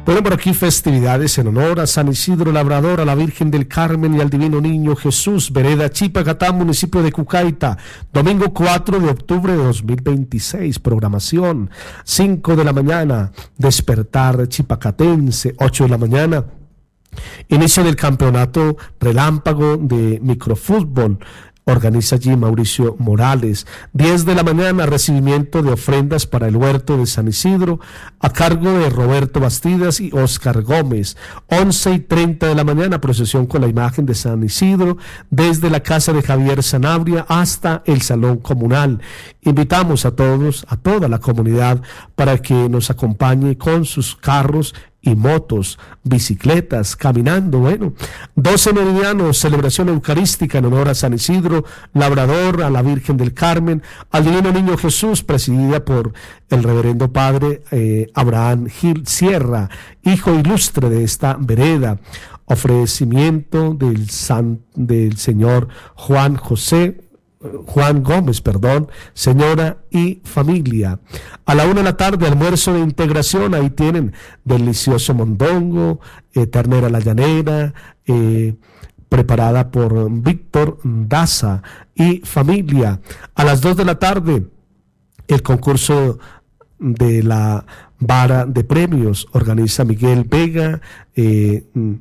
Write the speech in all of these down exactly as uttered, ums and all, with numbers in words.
Bueno, por aquí festividades en honor a San Isidro Labrador, a la Virgen del Carmen y al Divino Niño Jesús, vereda Chipacatá, municipio de Cucaita, domingo cuatro de octubre de dos mil veintiséis, programación, cinco de la mañana, despertar chipacatense, ocho de la mañana, inicio del campeonato relámpago de microfútbol. Organiza allí Mauricio Morales. diez de la mañana, recibimiento de ofrendas para el huerto de San Isidro, a cargo de Roberto Bastidas y Oscar Gómez. once y treinta de la mañana, procesión con la imagen de San Isidro, desde la casa de Javier Sanabria hasta el Salón Comunal. Invitamos a todos, a toda la comunidad, para que nos acompañe con sus carros y motos, bicicletas, caminando. Bueno, doce meridianos, celebración eucarística en honor a San Isidro Labrador, a la Virgen del Carmen, al Divino Niño Jesús, presidida por el reverendo padre eh, Abraham Gil Sierra, hijo ilustre de esta vereda. Ofrecimiento del, san, del señor Juan José Juan Gómez, perdón, señora y familia. A la una de la tarde, almuerzo de integración. Ahí tienen delicioso mondongo, eh, ternera a la llanera, eh, preparada por Víctor Daza y familia. A las dos de la tarde, el concurso de la vara de premios. Organiza Miguel Vega, eh,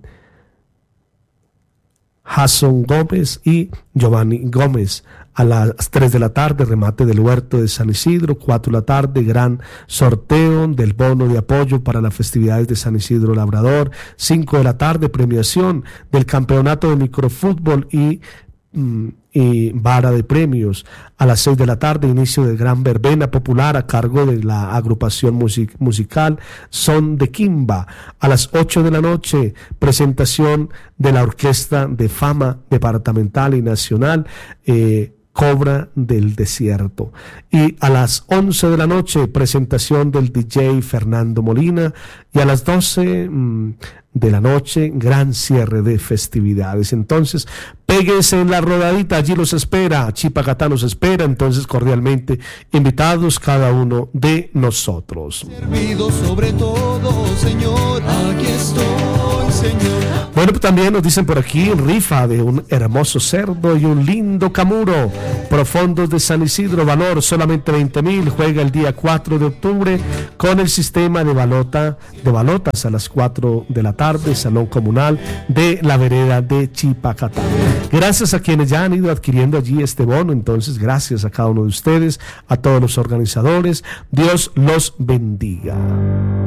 Jason Gómez y Giovanni Gómez. A las tres de la tarde, remate del huerto de San Isidro. Cuatro de la tarde, gran sorteo del bono de apoyo para las festividades de San Isidro Labrador. Cinco de la tarde, premiación del campeonato de microfútbol y, mm, y vara de premios. A las seis de la tarde, inicio de gran verbena popular a cargo de la agrupación music- musical Son de Quimba. A las ocho de la noche, presentación de la Orquesta de Fama Departamental y Nacional, eh, Cobra del Desierto. Y a las once de la noche, presentación del D J Fernando Molina. Y a las doce mmm, de la noche, gran cierre de festividades. Entonces, péguese en la rodadita, allí los espera, Chipacatá nos espera. Entonces, cordialmente invitados cada uno de nosotros. Servido sobre todo, Señor, aquí estoy, Señor. Bueno, pues también nos dicen por aquí, rifa de un hermoso cerdo y un lindo camuro. Profundos de San Isidro, valor solamente veinte mil. Juega el día cuatro de octubre con el sistema de balota, de balotas a las cuatro de la tarde, Salón Comunal de la vereda de Chipacatá. Gracias a quienes ya han ido adquiriendo allí este bono. Entonces, gracias a cada uno de ustedes, a todos los organizadores. Dios los bendiga.